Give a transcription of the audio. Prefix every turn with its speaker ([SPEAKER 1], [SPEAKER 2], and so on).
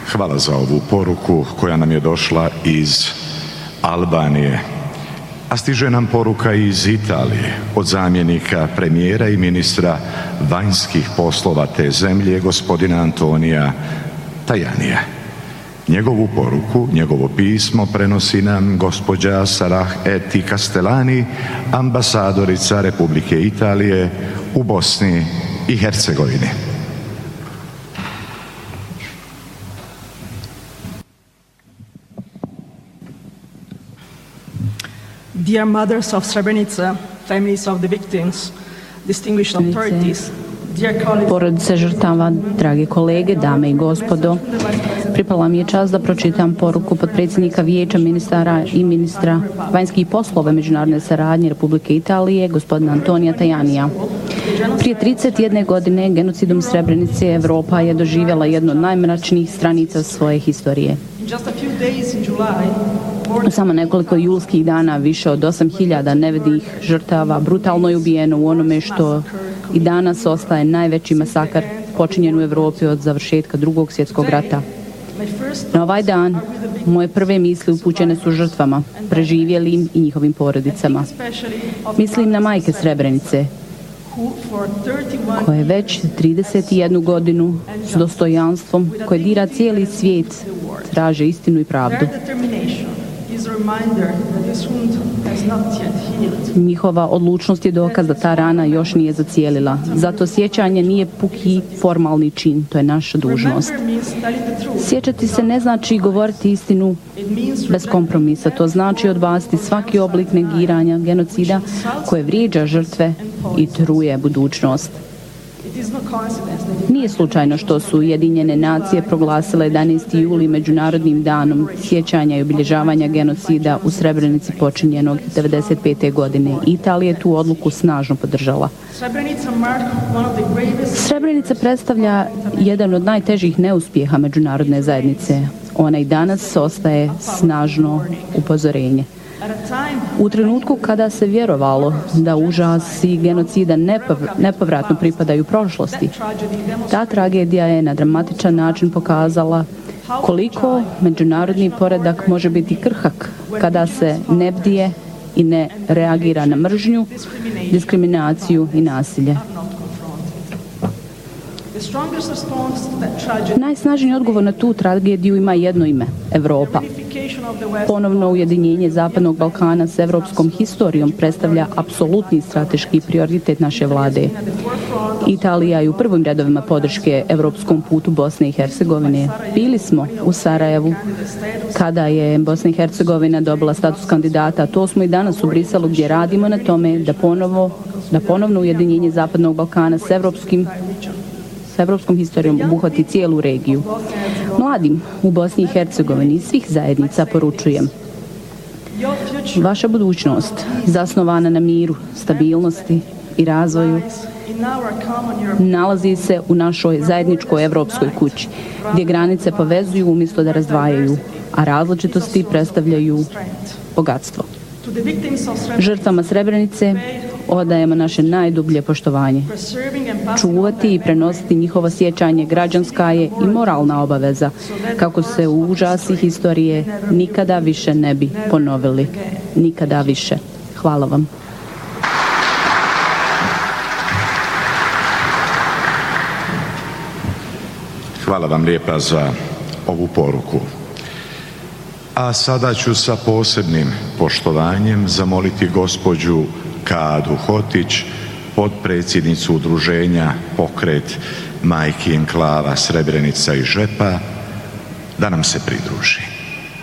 [SPEAKER 1] Hvala za ovu poruku koja nam je došla iz Albanije, a stiže nam poruka iz Italije od zamjenika premijera i ministra vanjskih poslova te zemlje, gospodina Antonija Tajanija. Njegovu poruku, njegovo pismo prenosi nam gospođa Sarah Eti Castellani, ambasadorica Republike Italije u Bosni i Hercegovini.
[SPEAKER 2] Dear mothers of Srebrenica, families of the victims, distinguished authorities,
[SPEAKER 3] porodice žrtava, drage kolege, dame i gospodo, pripala mi je čast da pročitam poruku potpredsjednika Vijeća ministara i ministra vanjskih poslova međunarodne saradnje Republike Italije, gospodina Antonija Tajanija. Prije 31 godine genocidom Srebrenice Evropa je doživjela jednu od najmračnijih stranica svoje historije. U samo nekoliko julskih dana više od 8.000 nevinih žrtava brutalno je ubijeno u onome što i danas ostaje najveći masakar počinjen u Evropi od završetka Drugog svjetskog rata. Na ovaj dan moje prve misli upućene su žrtvama, preživjelim i njihovim porodicama. Mislim na majke Srebrenice, koje već 31 godinu s dostojanstvom koje dira cijeli svijet traže istinu i pravdu. Njihova odlučnost je dokaz da ta rana još nije zacijelila. Zato sjećanje nije puki formalni čin, to je naša dužnost. Sjećati se ne znači govoriti istinu bez kompromisa, to znači odbaciti svaki oblik negiranja genocida koje vrijeđa žrtve i truje budućnost. Nije slučajno što su Ujedinjene nacije proglasile 11. juli Međunarodnim danom sjećanja i obilježavanja genocida u Srebrenici počinjenog 1995. godine. Italija je tu odluku snažno podržala. Srebrenica predstavlja jedan od najtežih neuspjeha međunarodne zajednice. Ona i danas ostaje snažno upozorenje. U trenutku kada se vjerovalo da užasi genocida nepovratno pripadaju prošlosti, ta tragedija je na dramatičan način pokazala koliko međunarodni poredak može biti krhak kada se ne bdije i ne reagira na mržnju, diskriminaciju i nasilje. Najsnažniji odgovor na tu tragediju ima jedno ime – Evropa. Ponovno ujedinjenje Zapadnog Balkana s evropskom historijom predstavlja apsolutni strateški prioritet naše vlade. Italija je u prvim redovima podrške evropskom putu Bosne i Hercegovine. Bili smo u Sarajevu kada je Bosna i Hercegovina dobila status kandidata. To smo i danas u Briselu gdje radimo na tome da ponovno ujedinjenje Zapadnog Balkana s evropskom historijom obuhvati cijelu regiju. Mladim u Bosni i Hercegovini i svih zajednica poručujem: vaša budućnost, zasnovana na miru, stabilnosti i razvoju, nalazi se u našoj zajedničkoj evropskoj kući, gdje granice povezuju umjesto da razdvajaju, a različitosti predstavljaju bogatstvo. Žrtvama Srebrenice odajemo naše najdublje poštovanje. Čuvati i prenositi njihovo sjećanje građanska je i moralna obaveza, kako se u užasi historije nikada više ne bi ponovili. Nikada više. Hvala vam.
[SPEAKER 1] Hvala vam lijepa za ovu poruku. A sada ću sa posebnim poštovanjem zamoliti gospođu Kadu Hotić, potpredsjednicu udruženja Pokret majki enklava Srebrenica i Žepa, da nam se pridruži.